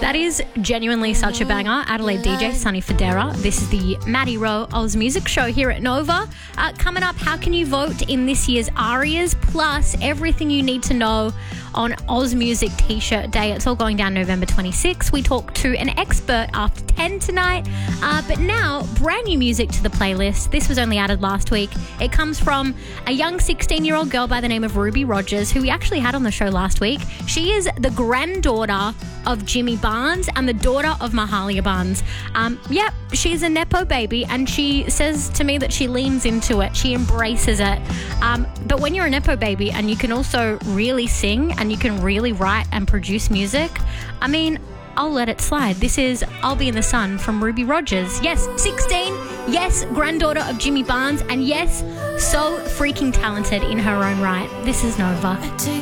That is genuinely such a banger. Adelaide DJ, Sunny Federa. This is the Maddie Rowe Oz Music Show here at Nova. Coming up, how can you vote in this year's ARIAs? Plus, everything you need to know on Oz Music T-shirt Day. It's all going down November 26th. We talk to an expert after 10 tonight. But now, brand new music to the playlist. This was only added last week. It comes from a young 16-year-old girl by the name of Ruby Rogers, who we actually had on the show last week. She is the granddaughter of Jimmy Barnes and the daughter of Mahalia Barnes. She's a Nepo baby, and she says to me that she leans into it. She embraces it. But when you're a Nepo baby and you can also really sing and you can really write and produce music, I mean, I'll let it slide. This is I'll Be in the Sun from Ruby Rogers. Yes, 16. Yes, granddaughter of Jimmy Barnes. And yes, so freaking talented in her own right. This is Nova.